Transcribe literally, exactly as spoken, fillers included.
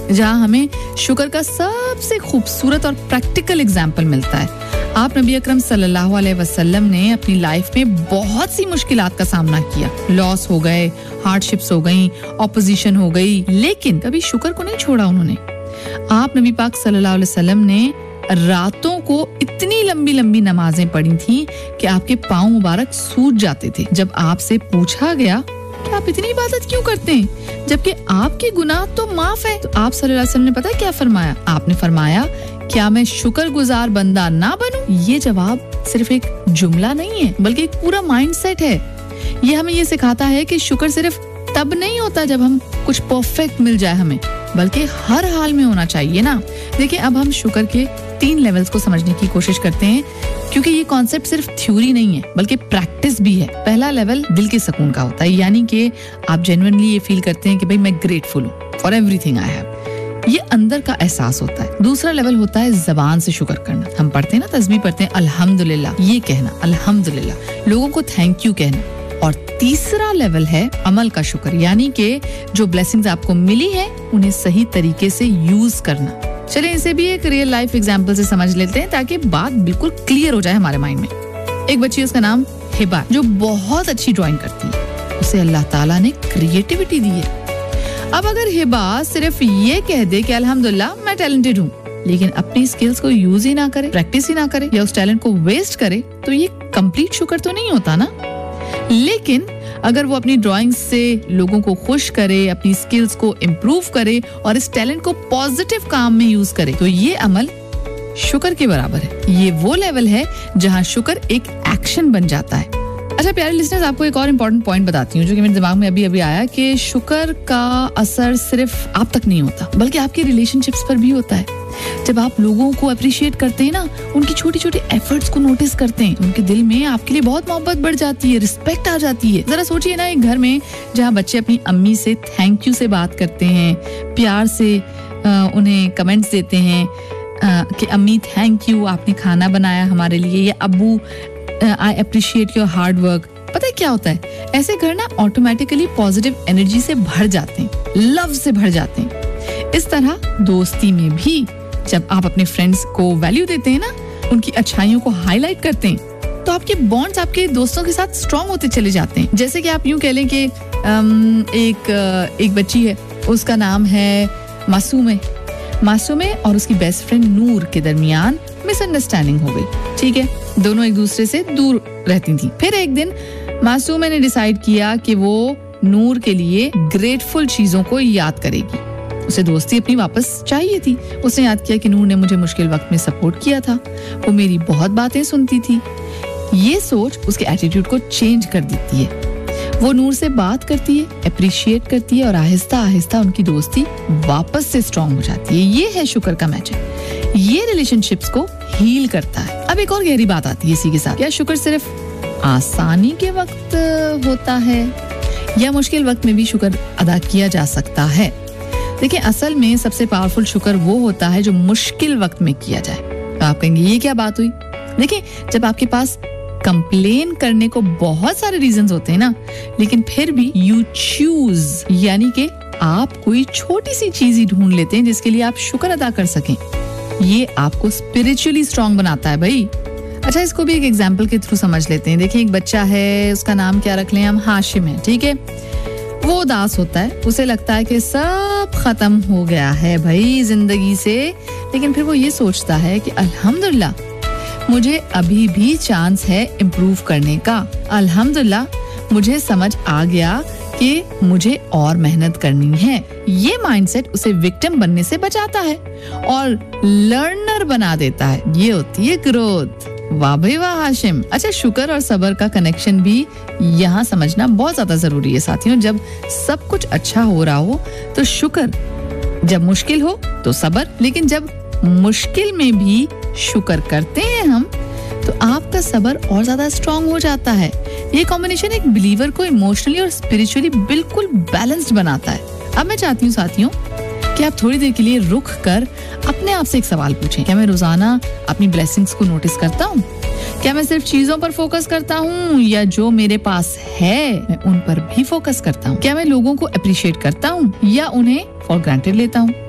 जहां हमें शुक्र का सबसे खूबसूरत और प्रैक्टिकल एग्जाम्पल मिलता है। आप नबी अकरम सल्लल्लाहु अलैहि वसल्लम ने अपनी लाइफ में बहुत सी मुश्किलात का सामना किया। लॉस हो गए, हार्डशिप्स हो गई, ऑपोजिशन हो गई, लेकिन कभी शुक्र को नहीं छोड़ा उन्होंने। आप नबी पाक सल्लल्लाहु अलैहि वसल्लम ने रातों को इतनी लंबी लंबी नमाजें पढ़ी थी कि आपके पाँव मुबारक सूज जाते थे। जब आपसे पूछा गया कि आप इतनी इबादत क्यों करते हैं जबकि आपके गुनाह तो माफ है, तो आप सल्लल्लाहु अलैहि वसल्लम ने पता है क्या फरमाया? आपने फरमाया, क्या मैं शुक्रगुजार बंदा ना बनूं? ये जवाब सिर्फ एक जुमला नहीं है बल्कि एक पूरा माइंडसेट है। ये हमें ये सिखाता है कि शुक्र सिर्फ तब नहीं होता जब हम कुछ परफेक्ट मिल जाए हमें, बल्कि हर हाल में होना चाहिए ना। देखिए, अब हम शुक्र के तीन लेवल्स को समझने की कोशिश करते हैं, क्योंकि ये कॉन्सेप्ट सिर्फ थ्योरी नहीं है बल्कि प्रैक्टिस भी है। पहला लेवल दिल के सुकून का होता है, यानी कि आप जेन्युइनली ये फील करते हैं कि भाई मैं ग्रेटफुल हूँ फॉर एवरीथिंग आई हैव। ये अंदर का एहसास होता है। दूसरा लेवल होता है जबान से शुक्र करना। हम पढ़ते हैं ना, तस्बीह पढ़ते हैं, अल्हम्दुलिल्लाह, ये कहना अल्हम्दुलिल्लाह, लोगों को थैंक यू कहना। और तीसरा लेवल है अमल का शुक्र, यानी कि जो ब्लेसिंग्स आपको मिली है उन्हें सही तरीके से यूज करना। चलिए इसे भी एक रियल लाइफ एग्जांपल से समझ लेते हैं ताकि बात बिल्कुल क्लियर हो जाए हमारे माइंड में। एक बच्ची, उसका नाम हिबा, जो बहुत अच्छी ड्राइंग करती है। उसे अल्लाह ताला ने क्रिएटिविटी दी है। अब अगर हिबा सिर्फ ये कह दे कि अल्हम्दुलिल्लाह मैं टैलेंटेड हूँ, लेकिन अपनी स्किल्स को यूज ही ना करे, प्रैक्टिस ही ना करे या उस टैलेंट को वेस्ट करे, तो ये कंप्लीट शुक्र तो नहीं होता ना। लेकिन अगर वो अपनी ड्राइंग से लोगों को खुश करे, अपनी स्किल्स को इम्प्रूव करे और इस टैलेंट को पॉजिटिव काम में यूज करे, तो ये अमल शुक्र के बराबर है। ये वो लेवल है जहां शुक्र एक एक्शन बन जाता है। अच्छा प्यारे लिसनर्स, आपको एक और इम्पोर्टेंट पॉइंट बताती हूँ जो कि मेरे दिमाग में अभी अभी आया, कि शुक्र का असर सिर्फ आप तक नहीं होता बल्कि आपके रिलेशनशिप्स पर भी होता है। जब आप लोगों को अप्रिशिएट करते हैं ना, उनकी छोटी छोटी एफर्ट्स को नोटिस करते हैं, उनके दिल में आपके लिए बहुत मोहब्बत बढ़ जाती है, रिस्पेक्ट आ जाती है। जरा सोचिए ना, एक घर में जहाँ बच्चे अपनी अम्मी से थैंक यू से बात करते हैं, प्यार से आ, उन्हें कमेंट्स देते हैं आ, कि अम्मी थैंक यू, आपने खाना बनाया हमारे लिए, या अब्बू I appreciate your hard work. पता है क्या होता है, ऐसे घर ना ऑटोमेटिकली पॉजिटिव एनर्जी से भर जाते हैं, लव से भर जाते हैं। इस तरह दोस्ती में भी जब आप अपने फ्रेंड्स को वैल्यू देते हैं ना, उनकी अच्छाइयों को हाईलाइट करते हैं, तो आपके बॉन्ड्स आपके दोस्तों के साथ स्ट्रॉन्ग होते चले जाते हैं। जैसे कि आप यूं कह लें कि एक एक बच्ची है, उसका नाम है मासूमे। मासूमे और उसकी बेस्ट फ्रेंड नूर के दरमियान मिसअंडरस्टैंडिंग हो गई। ठीक है, दोनों एक दूसरे से दूर रहती थी। फिर एक दिन मासूमे ने डिसाइड किया कि वो नूर के लिए ग्रेटफुल चीजों को याद करेगी। उसे दोस्ती अपनी वापस चाहिए थी। उसने याद किया कि नूर ने मुझे मुश्किल वक्त में सपोर्ट किया था, वो मेरी बहुत बातें सुनती थी। ये सोच उसके एटीट्यूड को चेंज कर देती है। वो नूर से बात करती है, अप्रिशिएट करती है और आहिस्ता आहिस्ता उनकी दोस्ती वापस से स्ट्रॉन्ग हो जाती है। ये है शुक्र का मैजिक। ये रिलेशनशिप्स को हील करता है। अब एक और गहरी बात आती है इसी के साथ, क्या शुक्र सिर्फ आसानी के वक्त होता है या मुश्किल वक्त में भी शुक्र अदा किया जा सकता है? देखिए, असल में सबसे पावरफुल शुक्र वो होता है जो मुश्किल वक्त में किया जाए। तो आप कहेंगे ये क्या बात हुई? देखिए, जब आपके पास कंप्लेन करने को बहुत सारे रीजंस होते हैं ना, लेकिन फिर भी यू चूज, यानी कि आप कोई छोटी सी चीज ही ढूंढ लेते हैं जिसके लिए आप शुक्र अदा कर सकें। ये आपको स्पिरिचुअली स्ट्रांग बनाता है भाई। अच्छा, इसको भी एक एग्जाम्पल के थ्रू समझ लेते हैं। देखिए, एक बच्चा है, उसका नाम क्या रख लें हम, हाशिम है। ठीक है, वो उदास होता है, उसे लगता है कि सब खत्म हो गया है भाई जिंदगी से, लेकिन फिर वो ये सोचता है कि अल्हम्दुलिल्लाह मुझे अभी भी चांस है इम्प्रूव करने का। अल्हम्दुलिल्लाह मुझे समझ आ गया कि मुझे और मेहनत करनी है। ये माइंडसेट उसे विक्टिम बनने से बचाता है और लर्नर बना देता है। ये होती है ग्रोथ। वाह भाई वाह हाशिम। अच्छा, शुक्र और सबर का कनेक्शन भी यहाँ समझना बहुत ज्यादा जरूरी है साथियों। जब सब कुछ अच्छा हो रहा हो तो शुक्र, जब मुश्किल हो तो सबर, लेकिन जब मुश्किल में भी शुक्र करते हैं हम तो आपका सबर और ज्यादा स्ट्रांग हो जाता है। ये कॉम्बिनेशन एक बिलीवर को इमोशनली और स्पिरिचुअली बिल्कुल बैलेंस्ड बनाता है। अब मैं चाहती हूँ साथियों कि आप थोड़ी देर के लिए रुक कर अपने आप से एक सवाल पूछें, क्या मैं रोजाना अपनी ब्लेसिंग्स को नोटिस करता हूँ? क्या मैं सिर्फ चीजों पर फोकस करता हूँ या जो मेरे पास है मैं उन पर भी फोकस करता हूँ? क्या मैं लोगों को अप्रिशिएट करता हूँ या उन्हें फॉर ग्रांटेड लेता हूँ?